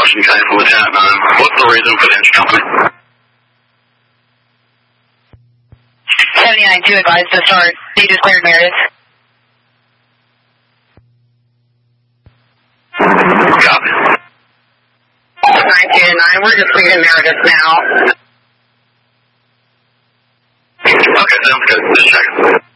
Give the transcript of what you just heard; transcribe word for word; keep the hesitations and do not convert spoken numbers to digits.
Washington County from Lieutenant nine. What's the reason for the engine company? seventy-nine two advised to start. They just cleared Meredith. Copy. nine two nine, we're just leaving Meredith now. Okay, sounds good. Just checking.